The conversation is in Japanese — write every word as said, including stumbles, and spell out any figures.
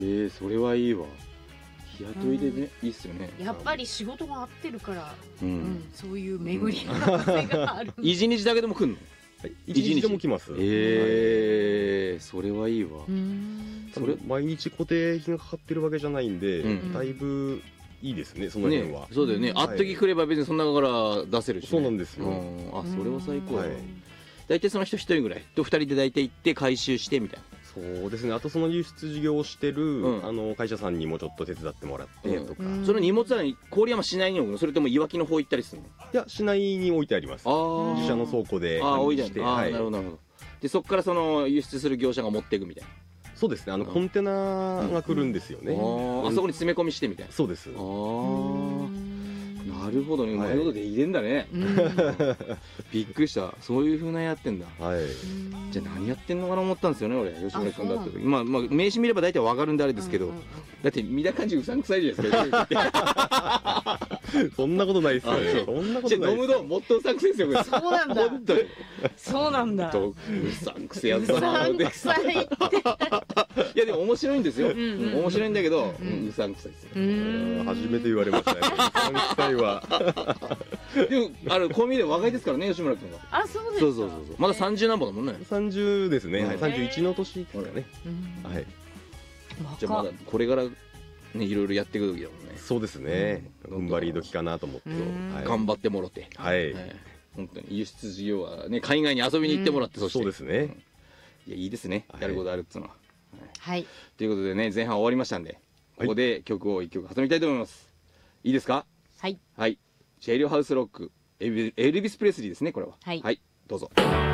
えー、それはいいわ。日雇いでね、いいっすよね。 やっぱり仕事が合ってるから、 ううんん、そういう巡り合わせがある。 一日だけでも来んの？ 一日でも来ます。 えー、それはいいわ。 うーん、 それ毎日固定費がかかってるわけじゃないんで、 うんだいぶいいですね、その辺は。 ね、そうだよね。 うんあっとき来れば別にその中から出せるしね。 そうなんですよ。 うんあ、それは最高だわ。 はい大体その人一人ぐらいと二人で大体行って回収してみたいな。 そうですね。あとその輸出事業をしてる、 うんあの会社さんにもちょっと手伝ってもらってとか、 うんその荷物は郡山市内に置くの？それともいわきの方行ったりするの？ いや市内に置いてあります。 あー自社の倉庫であー管理して、 置いてある。あー、 はいなるほどなるほど。でそこからその輸出する業者が持っていくみたいな。 そうですね。あのコンテナが来るんですよね。 あーあそこに詰め込みしてみたいな。 そうです。 ああ、なるほどね。うまいことで入れんだね。 うんびっくりした。そういう風なやってんだ。 はい。 じゃあ何やってんのかな思ったんですよね、俺。吉村君だって。 あそうなまあまあ名刺見れば大体わかるんであれですけど、 うんうんうんだって見た感じうさんくさいじゃないですか。 そんなことないですよあね。そんなこじゃあ飲むとないです。 ともっとうさんくせいですよ、これ。 そうなんだ。 本当に。 そうなんだ。 とうさんくせえやつうだなさんって。 くさいって。 いやでも面白いんですよ。 んうん面白いんだけど、 うんうんうさんくさいですよ。 うーん初めて言われましたね。さんくさいは。 でもあのコンビニで若いですからね、吉村君は。 あ、そうですか。 そうそうそうそう。まださんじゅう何本だもんね。 さんじゅうですね。はい。 うんさんじゅういちの年ですかね。 うんはい。 じゃあまだこれからねいろいろやっていく時だもんね。 そうですね。 うん踏ん張り時かなと思って。 うんはい頑張ってもろて。 はい。 はい本当に輸出事業はね海外に遊びに行ってもらって、そしてそうですね。 いやいいですね、 はいやることあるっつうのは。 はい。 ということでね前半終わりましたんで、ここで曲をいっきょく挟みたいと思います。いいですか？ はい。 はい。シェイリオハウスロック、エルビエルビス・プレスリーですね、これは。 はいはい、どうぞ。 は